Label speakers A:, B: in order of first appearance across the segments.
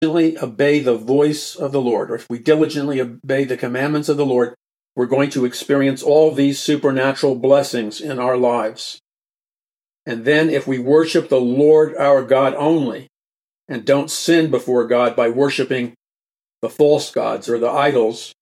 A: diligently obey the voice of the Lord, or if we diligently obey the commandments of the Lord, we're going to experience all these supernatural blessings in our lives. And then if we worship the Lord our God only, and don't sin before God by worshiping the false gods or the idols,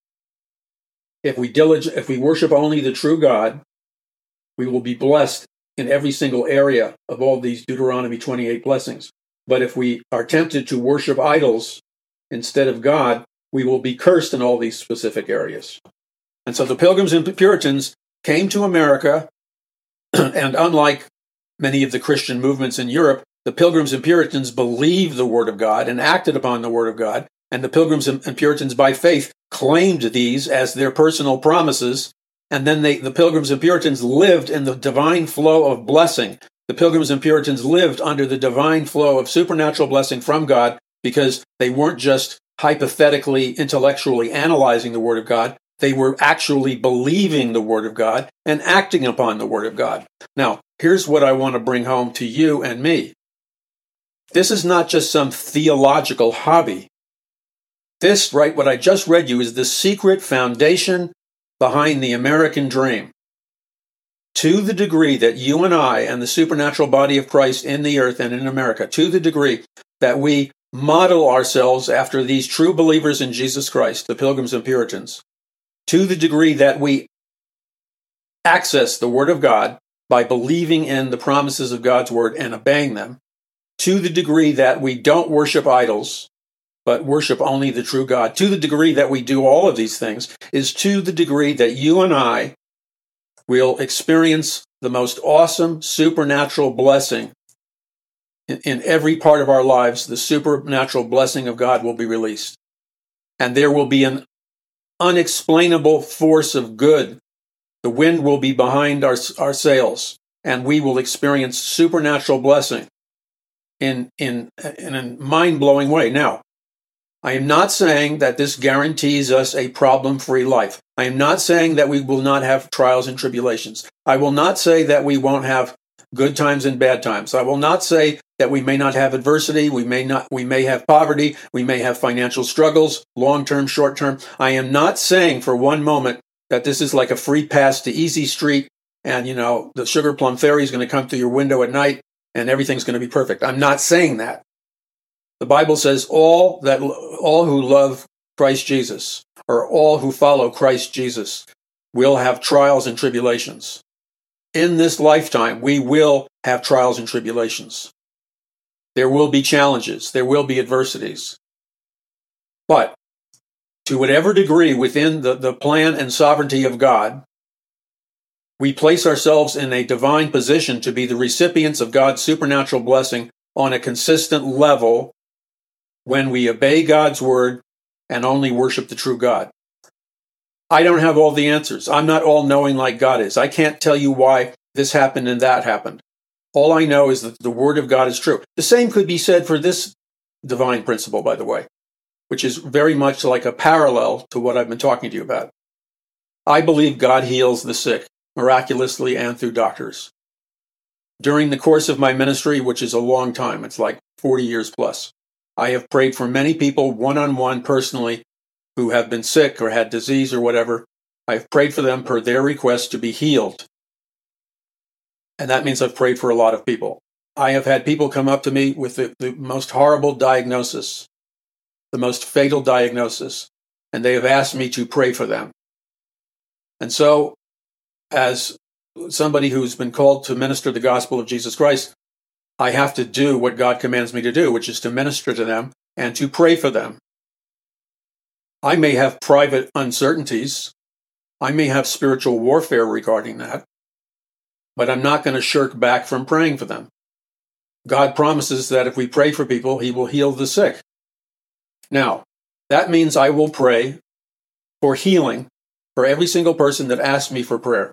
A: if we worship only the true God, we will be blessed in every single area of all these Deuteronomy 28 blessings. But if we are tempted to worship idols instead of God, we will be cursed in all these specific areas. And so the Pilgrims and Puritans came to America, and unlike many of the Christian movements in Europe, the Pilgrims and Puritans believed the Word of God and acted upon the Word of God, and the Pilgrims and Puritans by faith claimed these as their personal promises, and then the Pilgrims and Puritans lived in the divine flow of blessing. The Pilgrims and Puritans lived under the divine flow of supernatural blessing from God because they weren't just hypothetically, intellectually analyzing the Word of God. They were actually believing the Word of God and acting upon the Word of God. Now, here's what I want to bring home to you and me. This is not just some theological hobby. This, right, what I just read you, is the secret foundation behind the American dream. To the degree that you and I and the supernatural body of Christ in the earth and in America, to the degree that we model ourselves after these true believers in Jesus Christ, the Pilgrims and Puritans, to the degree that we access the Word of God by believing in the promises of God's Word and obeying them, to the degree that we don't worship idols, but worship only the true God, to the degree that we do all of these things, is to the degree that you and I will experience the most awesome supernatural blessing in every part of our lives. The supernatural blessing of God will be released. And there will be an unexplainable force of good. The wind will be behind our sails, and we will experience supernatural blessing in a mind-blowing way. Now, I am not saying that this guarantees us a problem-free life. I am not saying that we will not have trials and tribulations. I will not say that we won't have good times and bad times. I will not say that we may not have adversity. We may have poverty. We may have financial struggles, long-term, short-term. I am not saying for one moment that this is like a free pass to Easy Street and, the Sugar Plum Fairy is going to come through your window at night and everything's going to be perfect. I'm not saying that. The Bible says all who love Christ Jesus, or all who follow Christ Jesus, will have trials and tribulations. In this lifetime, we will have trials and tribulations. There will be challenges. There will be adversities. But to whatever degree within the plan and sovereignty of God, we place ourselves in a divine position to be the recipients of God's supernatural blessing on a consistent level when we obey God's word and only worship the true God. I don't have all the answers. I'm not all-knowing like God is. I can't tell you why this happened and that happened. All I know is that the word of God is true. The same could be said for this divine principle, by the way, which is very much like a parallel to what I've been talking to you about. I believe God heals the sick, miraculously and through doctors. During the course of my ministry, which is a long time, it's like 40 years plus, I have prayed for many people one-on-one personally who have been sick or had disease or whatever. I have prayed for them per their request to be healed. And that means I've prayed for a lot of people. I have had people come up to me with the most horrible diagnosis, the most fatal diagnosis, and they have asked me to pray for them. And so, as somebody who's been called to minister the gospel of Jesus Christ, I have to do what God commands me to do, which is to minister to them and to pray for them. I may have private uncertainties. I may have spiritual warfare regarding that, but I'm not going to shirk back from praying for them. God promises that if we pray for people, He will heal the sick. Now, that means I will pray for healing for every single person that asks me for prayer.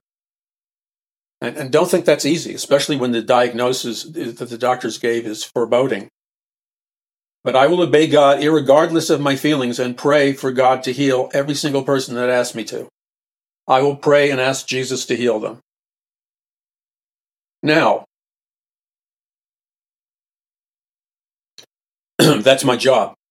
A: And don't think that's easy, especially when the diagnosis that the doctors gave is foreboding. But I will obey God irregardless of my feelings and pray for God to heal every single person that asks me to. I will pray and ask Jesus to heal them. Now, That's my job.